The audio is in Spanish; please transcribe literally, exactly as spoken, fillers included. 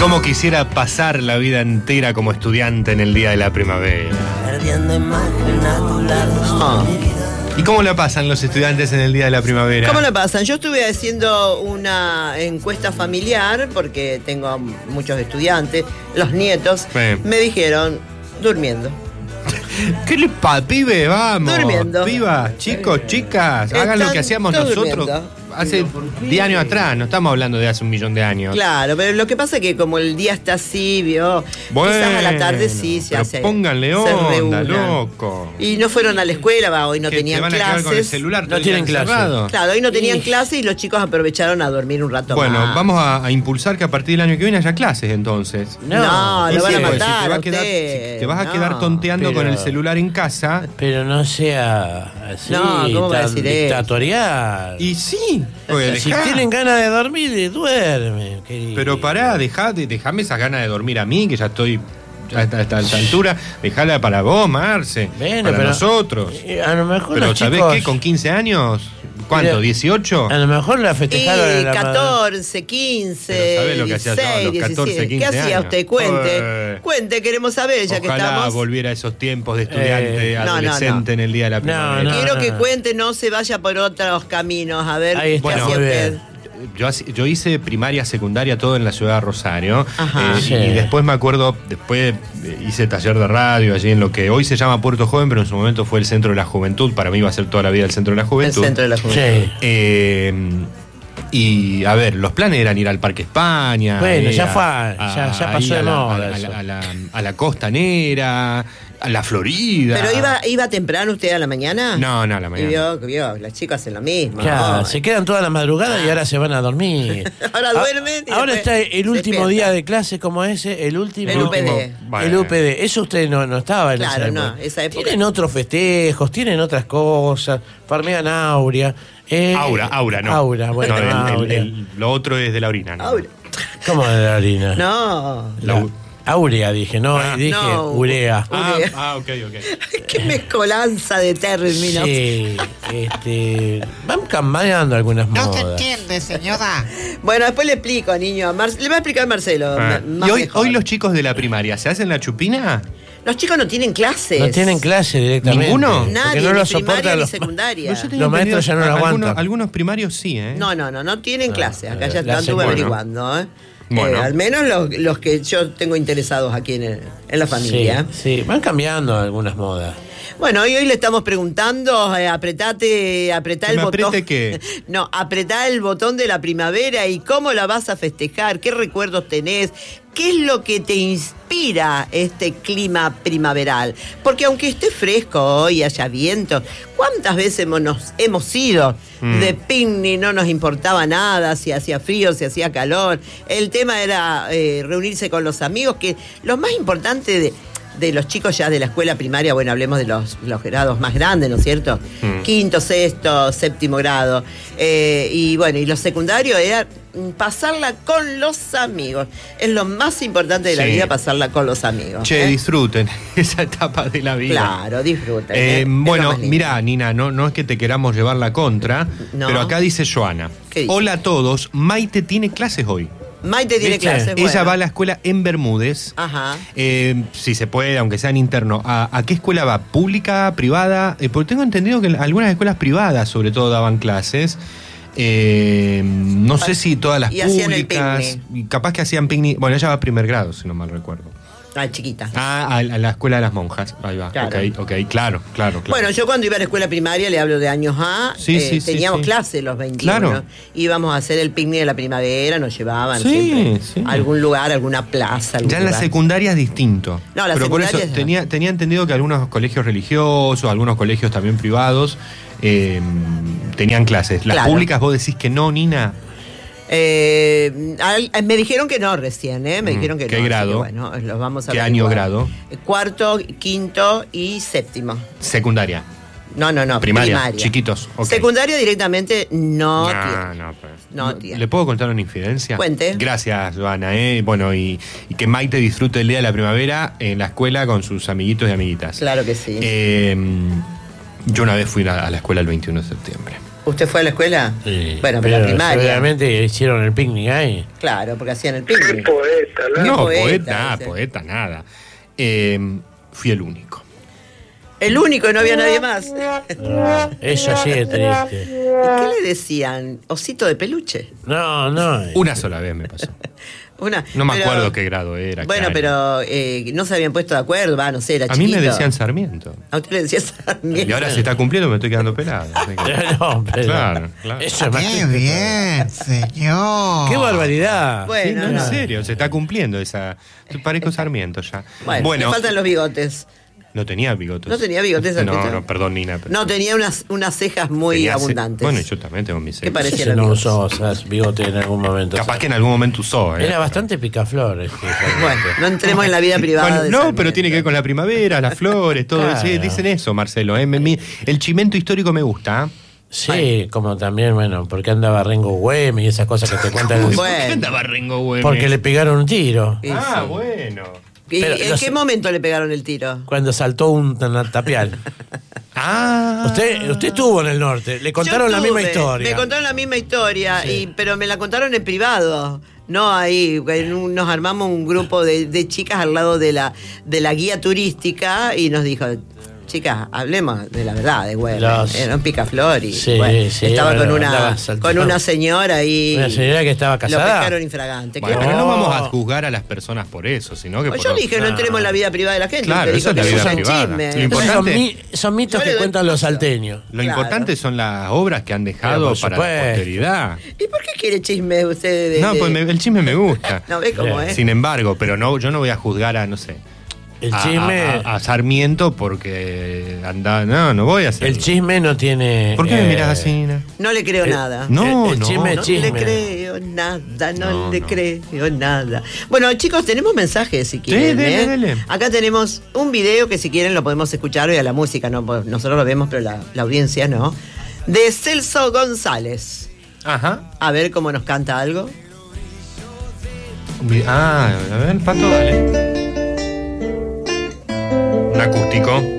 Cómo quisiera pasar la vida entera como estudiante en el día de la primavera. Oh. ¿Y cómo la pasan los estudiantes en el día de la primavera? ¿Cómo la pasan? Yo estuve haciendo una encuesta familiar, porque tengo muchos estudiantes, los nietos, sí. Me dijeron, durmiendo. ¿Qué le pasa, pibe? Vamos. Durmiendo. Viva, chicos, chicas, hagan Están lo que hacíamos nosotros durmiendo. hace diez años atrás, no estamos hablando de hace un millón de años. Claro, pero lo que pasa es que como el día está así, vio, bueno, quizás a la tarde sí se pero hace. Pónganle onda, loco. Y no fueron a la escuela, va, hoy no ¿Qué, tenían te van a clases. quedar con el celular, no tienen clases. Claro, hoy no tenían clases y los chicos aprovecharon a dormir un rato bueno, más. Bueno, vamos a, a impulsar que a partir del año que viene haya clases entonces. No, no lo van a matar. Si te, va a quedar, si te vas a no, quedar tonteando pero, con el celular en casa. Pero no sea así, no, ¿cómo va a decir dictatorial. Y sí, pues si tienen ganas de dormir, duermen, querido. Pero pará, dejá, dejame esas ganas de dormir a mí, que ya estoy a esta, a esta altura, dejala para vos, Marce, bueno, para pero, nosotros. A lo mejor pero los ¿sabés chicos... qué? Con quince años, ¿cuánto? ¿dieciocho? A lo mejor la festejaron y catorce, quince, ¿sabés lo que hacía yo a los catorce, quince ¿Qué hacía años? usted? Cuente, eh, cuente, queremos saber, ya ojalá que estamos. Ojalá volviera a esos tiempos de estudiante, eh, adolescente no, no, no. en el día de la primavera. No, no, Quiero no, que no. cuente, no se vaya por otros caminos, a ver Ahí qué está, hacía usted. Bien. Yo, yo hice primaria, secundaria, todo en la ciudad de Rosario. Ajá, eh, sí. Y después me acuerdo, después hice taller de radio allí en lo que hoy se llama Puerto Joven, pero en su momento fue el Centro de la Juventud. Para mí iba a ser toda la vida el Centro de la Juventud. El Centro de la Juventud. Sí. Eh, y a ver, los planes eran ir al Parque España. Bueno, eh, ya a, fue, a, ya, ya pasó de moda. A, a, a, la, a la costanera, a la Florida. ¿Pero iba, iba temprano usted a la mañana? No, no, a la mañana. Y vio, vio, las chicas hacen lo mismo. Claro, ¿no? se quedan toda la madrugada y ahora se van a dormir. Ahora duermen. Y ahora está el último despiertan. día de clase como ese, el último. El U P D. Bueno. El U P D. Eso usted no, no estaba en Claro, esa no, época. esa época. Tienen otros festejos, tienen otras cosas, farmean Aurea. Eh, Aura, Aura, no. Aura, bueno, no, el, Aurea. el, el, lo otro es de la orina, ¿no? Aura. ¿Cómo de la orina? No. La, Aurea dije, no, ah, dije no. urea. Ah, Urea. ah, ok, ok. Qué mezcolanza de términos. Sí, este, van cambiando algunas No modas. se entiende, señora. Bueno, después le explico, niño. Mar le va a explicar Marcelo. Ah. Más ¿Y hoy, mejor. hoy los chicos de la primaria se hacen la chupina? Los chicos no tienen clases. No tienen clase directamente. ¿Ninguno? Porque Nadie, no ni lo primaria soportan ni los, secundaria. Yo tenía los maestros ya no lo entendido, aguantan. Algunos, algunos primarios sí, ¿eh? No, no, no, no tienen clases. Acá eh, ya la estuve bueno. averiguando, ¿eh? Bueno. Eh, al menos los, los que yo tengo interesados aquí en, el- en la familia. Sí, sí, van cambiando algunas modas. Bueno, hoy, hoy le estamos preguntando, eh, apretate, apretá ¿Que el me botón. apriete qué? No, apretá el botón de la primavera y cómo la vas a festejar, qué recuerdos tenés, qué es lo que te inspira este clima primaveral. Porque aunque esté fresco hoy, haya viento, ¿cuántas veces hemos, nos, hemos ido Mm. de picnic? No nos importaba nada, si hacía frío, si hacía calor. El tema era eh, reunirse con los amigos, que lo más importante de... de los chicos ya de la escuela primaria, bueno, hablemos de los, los grados más grandes, ¿no es cierto? Mm. Quinto, sexto, séptimo grado. Eh, y bueno, y lo secundario era pasarla con los amigos. Es lo más importante de la Sí. vida, pasarla con los amigos. Che, ¿eh? disfruten esa etapa de la vida. Claro, disfruten. Eh, ¿eh? Es bueno, lo más lindo. mirá, Nina, no, no es que te queramos llevar la contra, No. pero acá dice Joana. ¿Qué dice? Hola a todos, Maite tiene clases hoy. Maite tiene ¿Viste? clases. Ella bueno. va a la escuela en Bermúdez. Ajá. Eh, si se puede, aunque sea en interno. ¿A, a qué escuela va? ¿Pública? ¿Privada? Eh, porque tengo entendido que algunas escuelas privadas, sobre todo, daban clases. Eh, no sé si todas las Y hacían el públicas. picnic. Y capaz que hacían picnic. Bueno, ella va a primer grado, si no mal recuerdo. Ah, chiquita. Ah, a, a la escuela de las monjas. Ahí va. Claro. Ok, ok, claro, claro, claro. Bueno, yo cuando iba a la escuela primaria, le hablo de años A, Sí, eh, sí, sí, teníamos sí. clase los veintiuno. Claro. Íbamos a hacer el picnic de la primavera, nos llevaban Sí, siempre sí. a algún lugar, alguna plaza. Algún Ya en la lugar. secundaria es distinto. No, la Pero por secundaria eso es- tenía, tenía entendido que algunos colegios religiosos, algunos colegios también privados, eh, tenían clases. Las Claro. públicas, vos decís que no, Nina. Eh, al- me dijeron que no recién, ¿eh? Me Mm, dijeron que ¿qué no. así grado? que bueno, los vamos a ¿Qué averiguar. año grado? Eh, Cuarto, quinto y séptimo. Secundaria. No, no, no. Primaria. Chiquitos. ok. Secundaria directamente no, No, tiene. no, pues. No tiene. ¿Le puedo contar una infidencia? Cuente. Gracias, Joana. ¿eh? Bueno, y, y que Maite disfrute el día de la primavera en la escuela con sus amiguitos y amiguitas. Claro que sí. Eh, yo una vez fui a, a la escuela el veintiuno de septiembre. ¿Usted fue a la escuela? Sí, Bueno, pero, la primaria. Seguramente hicieron el picnic ahí. Claro, porque hacían el Qué picnic. poeta, ¿no? No, poeta, poeta, nada, ese. poeta, nada. Eh, fui el único. El único y no había nadie más. Eso sí es triste. ¿Y qué le decían? ¿Osito de peluche? No, no. Una sola vez me pasó. Una, No me pero- acuerdo qué grado era. qué Bueno, año. pero eh, no se habían puesto de acuerdo, va, no sé, era A mí chiquito. me decían Sarmiento. A usted le decía Sarmiento. Y ahora se está cumpliendo, me estoy quedando pelado. así que- No, pero Claro, claro. Eso es más ¡Qué triste. bien, señor! ¡Qué barbaridad! Sí, Bueno, no, en no. serio, se está cumpliendo esa. Parezco Sarmiento ya. Bueno, le faltan los bigotes. no tenía bigotes. No tenía bigotes, No, Sarmiento. no, perdón, Nina. pero- No, tenía unas, unas cejas muy tenía ce- abundantes. Bueno, yo también tengo mis ¿Qué cejas. parece? Si Parecía no la usó o sea, bigote en algún momento. Capaz que en algún momento usó, ¿eh? Era bastante picaflor. Este, Bueno, no entremos en la vida privada. Bueno, de no, Sarmiento. pero tiene que ver con la primavera, las flores, todo Claro. eso. Sí, dicen eso, Marcelo. ¿eh? Me- mi- el chimento histórico me gusta. ¿eh? Sí, como también, bueno, porque andaba Rengo Güemes y esas cosas que te cuentan. Bueno. ¿Por qué andaba Rengo Güemes? Porque le pegaron un tiro. Sí, Ah, sí. bueno. ¿Y Pero en los- qué momento le pegaron el tiro? Cuando saltó un tan- tapial. Ah. Usted, usted estuvo en el norte, le contaron Yo la misma tuve, historia. Me contaron la misma historia, Sí. y, pero me la contaron en privado. No ahí, en un- nos armamos un grupo de, de chicas al lado de la, de la guía turística y nos dijo, chicas, hablemos de la verdad de Güemes. Los- Era un picaflor y Sí, bueno, sí, estaba bueno, con andaba una, saltando. con una señora y Una señora que estaba lo casada. pescaron infragante. Bueno, claro. pero no No. vamos a juzgar a las personas por eso, sino que por Yo lo- dije, no entremos en la vida privada de la gente. Claro, usted eso dijo es la que vida son privada. chismes. Lo Esos son, importante- mi- son mitos Yo le que doy cuentan los paso. salteños. Lo Claro. importante son las obras que han Pero dejado por para la supuesto. posteridad. ¿Y por qué quiere chisme usted de, No, de- pues me- el chisme me gusta. No, ve cómo Bien. es. Sin embargo, pero no, yo no voy a juzgar a, no sé, El a, chisme, a- a Sarmiento porque anda, no, no voy a hacer. el chisme no tiene. ¿Por qué me eh, miras así, Nina? No le creo Eh, nada. No, el- el no. chisme No es chisme. le creo nada, no, No, le no. creo nada. Bueno, chicos, tenemos mensajes si quieren. dele, ¿eh? dele. Acá tenemos un video que si quieren lo podemos escuchar hoy a la música, no, Pues nosotros lo vemos, pero la, la audiencia no. De Celso González. Ajá. A ver cómo nos canta algo. Ah, a ver, Pato, dale. Un acústico.